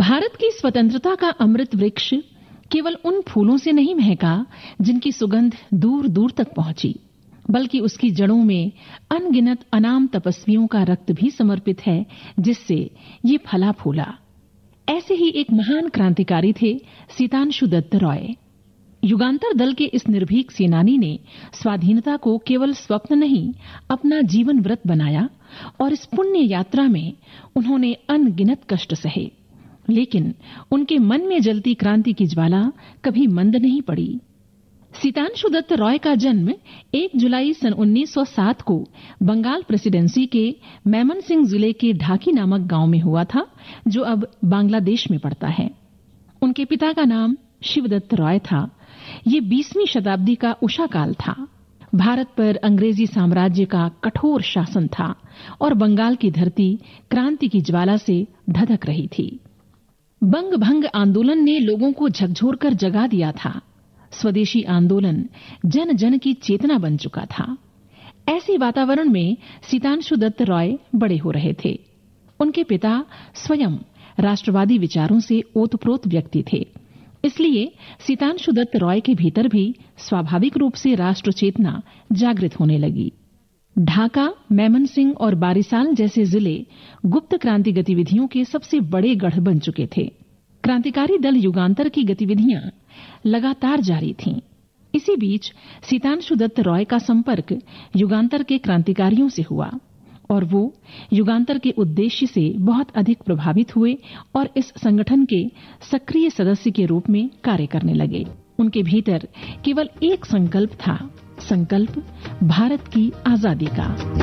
भारत की स्वतंत्रता का अमृत वृक्ष केवल उन फूलों से नहीं महका जिनकी सुगंध दूर दूर तक पहुंची, बल्कि उसकी जड़ों में अनगिनत अनाम तपस्वियों का रक्त भी समर्पित है, जिससे ये फला फूला। ऐसे ही एक महान क्रांतिकारी थे सीतांशु दत्त रॉय। युगांतर दल के इस निर्भीक सेनानी ने स्वाधीनता को केवल स्वप्न नहीं, अपना जीवन व्रत बनाया और इस पुण्य यात्रा में उन्होंने अनगिनत कष्ट सहे, लेकिन उनके मन में जलती क्रांति की ज्वाला कभी मंद नहीं पड़ी। सीतांशु दत्त रॉय का जन्म 1 जुलाई सन 1907 को बंगाल प्रेसिडेंसी के मैमनसिंह जिले के ढाकी नामक गांव में हुआ था, जो अब बांग्लादेश में पड़ता है। उनके पिता का नाम शिवदत्त रॉय था। ये 20वीं शताब्दी का उषा काल था। भारत पर अंग्रेजी साम्राज्य का कठोर शासन था और बंगाल की धरती क्रांति की ज्वाला से धधक रही थी। बंग भंग आंदोलन ने लोगों को झकझोरकर जगा दिया था। स्वदेशी आंदोलन जन जन की चेतना बन चुका था। ऐसे वातावरण में सीतांशु दत्त रॉय बड़े हो रहे थे। उनके पिता स्वयं राष्ट्रवादी विचारों से ओतप्रोत व्यक्ति थे, इसलिए सीतांशु दत्त रॉय के भीतर भी स्वाभाविक रूप से राष्ट्र चेतना जागृत होने लगी। ढाका, मैमनसिंह और बारिसाल जैसे जिले गुप्त क्रांति गतिविधियों के सबसे बड़े गढ़ बन चुके थे। क्रांतिकारी दल युगांतर की गतिविधियां लगातार जारी थीं। इसी बीच सीतांशु दत्त रॉय का संपर्क युगांतर के क्रांतिकारियों से हुआ और वो युगांतर के उद्देश्य से बहुत अधिक प्रभावित हुए और इस संगठन के सक्रिय सदस्य के रूप में कार्य करने लगे। उनके भीतर केवल एक संकल्प था, संकल्प भारत की आजादी का।